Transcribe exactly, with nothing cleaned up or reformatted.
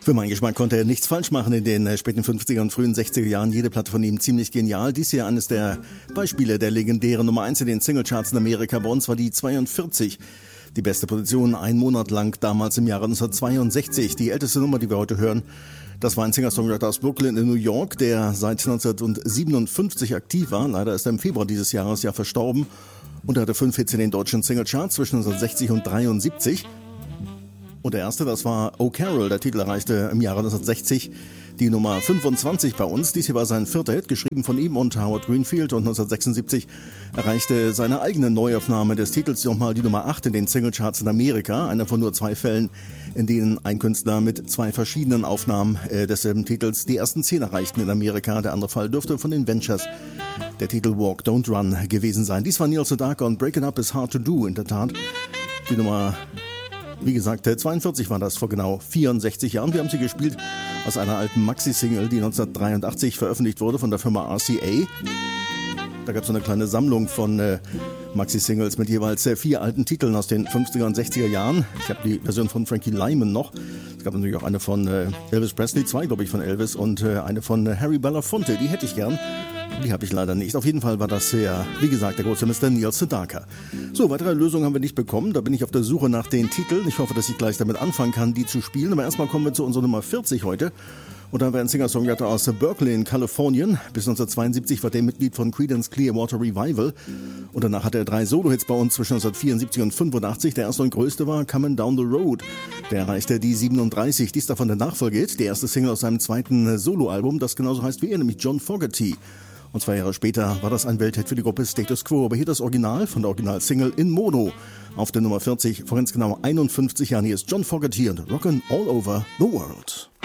Für meinen Geschmack konnte er nichts falsch machen in den äh, späten fünfziger und frühen sechziger Jahren. Jede Platte von ihm ziemlich genial. Dies hier eines der Beispiele der legendären Nummer eins in den Singlecharts in Amerika. Bei uns war die zweiundvierzig. Die beste Position einen Monat lang, damals im Jahre neunzehnhundertzweiundsechzig. Die älteste Nummer, die wir heute hören, das war ein Singer-Songwriter aus Brooklyn in New York, der seit neunzehnhundertsiebenundfünfzig aktiv war. Leider ist er im Februar dieses Jahres ja verstorben. Und er hatte fünf Hits in den deutschen Singlecharts zwischen neunzehnhundertsechzig und dreiundsiebzig. Und der erste, das war Oh Carol. Der Titel erreichte im Jahre neunzehnhundertsechzig die Nummer fünfundzwanzig bei uns. Dies hier war sein vierter Hit, geschrieben von ihm und Howard Greenfield. Und neunzehnhundertsechsundsiebzig erreichte seine eigene Neuaufnahme des Titels nochmal die Nummer acht in den Singlecharts in Amerika. Einer von nur zwei Fällen, in denen ein Künstler mit zwei verschiedenen Aufnahmen äh, desselben Titels die ersten zehn erreichten in Amerika. Der andere Fall dürfte von den Ventures der Titel Walk, Don't Run gewesen sein. Dies war Neil Sedaka und Break It Up is Hard to Do. In der Tat die Nummer... Wie gesagt, zweiundvierzig war das vor genau vierundsechzig Jahren. Wir haben sie gespielt aus einer alten Maxi-Single, die neunzehnhundertdreiundachtzig veröffentlicht wurde von der Firma R C A. Da gab es so eine kleine Sammlung von äh, Maxi-Singles mit jeweils äh, vier alten Titeln aus den fünfziger und sechziger Jahren. Ich habe die Version von Frankie Lyman noch. Es gab natürlich auch eine von äh, Elvis Presley, zwei glaube ich von Elvis und äh, eine von äh, Harry Belafonte. Die hätte ich gern. Die habe ich leider nicht. Auf jeden Fall war das ja, wie gesagt, der große Mister Neil Sedaka. So, weitere Lösungen haben wir nicht bekommen. Da bin ich auf der Suche nach den Titeln. Ich hoffe, dass ich gleich damit anfangen kann, die zu spielen. Aber erstmal kommen wir zu unserer Nummer vierzig heute. Und da haben wir einen Singer-Songwriter aus Berkeley in Kalifornien. Bis neunzehnhundertzweiundsiebzig war der Mitglied von Creedence Clearwater Revival. Und danach hat er drei Solo-Hits bei uns zwischen neunzehnhundertvierundsiebzig und fünfundachtzig. Der erste und größte war Coming Down the Road. Der erreichte die siebenunddreißig. Dies davon der Nachfolgehit, der erste Single aus seinem zweiten Solo-Album, das genauso heißt wie er, nämlich John Fogerty. Und zwei Jahre später war das ein Welthit für die Gruppe Status Quo. Aber hier das Original von der Original-Single in Mono. Auf der Nummer vierzig, vor ganz genau einundfünfzig Jahren. Hier ist John Fogerty und Rockin' All Over the World.